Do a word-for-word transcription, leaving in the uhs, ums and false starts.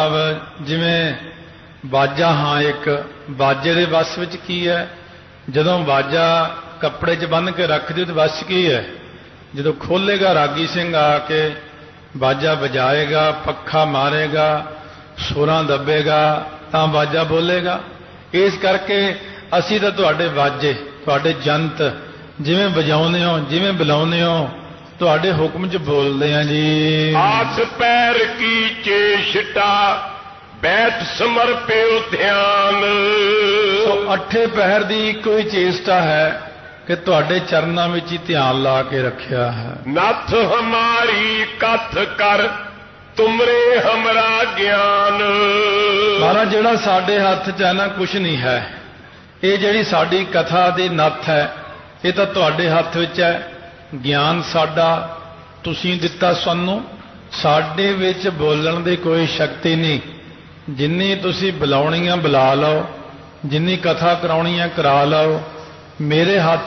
ਭਾਵ ਜਿਵੇਂ ਬਾਜਾ, ਹਾਂ ਇੱਕ ਬਾਜੇ ਦੇ ਵੱਸ ਵਿੱਚ ਕੀ ਹੈ? ਜਦੋਂ ਬਾਜਾ ਕੱਪੜੇ 'ਚ ਬੰਨ੍ਹ ਕੇ ਰੱਖ ਦਿਓ ਤਾਂ ਵੱਸ ਕੀ ਹੈ? ਜਦੋਂ ਖੋਲ੍ਹੇਗਾ ਰਾਗੀ ਸਿੰਘ ਆ ਕੇ ਬਾਜਾ ਵਜਾਏਗਾ, ਪੱਖਾ ਮਾਰੇਗਾ, ਸੁਰਾਂ ਦੱਬੇਗਾ ਤਾਂ ਬਾਜਾ ਬੋਲੇਗਾ। ਇਸ ਕਰਕੇ ਅਸੀਂ ਤਾਂ ਤੁਹਾਡੇ ਬਾਜੇ, ਤੁਹਾਡੇ ਜੰਤ ਜਿਵੇਂ ਵਜਾਉਂਦੇ ਹੋ, ਜਿਵੇਂ ਬੁਲਾਉਂਦੇ ਹੋ, ਤੁਹਾਡੇ ਹੁਕਮ 'ਚ ਬੋਲਦੇ ਹਾਂ ਜੀ। ਆਸ ਪੈਰ ਕੀ ਚੇਸ਼ਟਾ ਬੈਠ ਸਮਰਪਿਓ ਧਿਆਨ। ਸੋ ਅੱਠੇ ਪਹਿਰ ਦੀ ਕੋਈ ਚੇਸ਼ਟਾ ਹੈ ਕਿ ਤੁਹਾਡੇ ਚਰਨਾਂ ਵਿੱਚ ਹੀ ਧਿਆਨ ਲਾ ਕੇ ਰੱਖਿਆ ਹੈ। ਨੱਥ ਹਮਾਰੀ ਕਥ ਕਰ ਤੁਮਰੇ ਹਮਰਾ ਗਿਆਨ। ਮਹਾਰਾਜ ਜਿਹੜਾ ਸਾਡੇ ਹੱਥ 'ਚ ਹੈ ਨਾ ਕੁਛ ਨਹੀਂ ਹੈ। ਇਹ ਜਿਹੜੀ ਸਾਡੀ ਕਥਾ ਦੀ ਨੱਥ ਹੈ ਇਹ ਤਾਂ ਤੁਹਾਡੇ ਹੱਥ ਵਿੱਚ ਹੈ। ਗਿਆਨ ਸਾਡਾ ਤੁਸੀਂ ਦਿੱਤਾ ਸਾਨੂੰ, ਸਾਡੇ ਵਿੱਚ ਬੋਲਣ ਦੀ ਕੋਈ ਸ਼ਕਤੀ ਨਹੀਂ। ਜਿੰਨੀ ਤੁਸੀਂ ਬੁਲਾਉਣੀ ਆ ਬੁਲਾ ਲਓ, ਜਿੰਨੀ ਕਥਾ ਕਰਾਉਣੀ ਆ ਕਰਾ ਲਓ। ਮੇਰੇ ਹੱਥ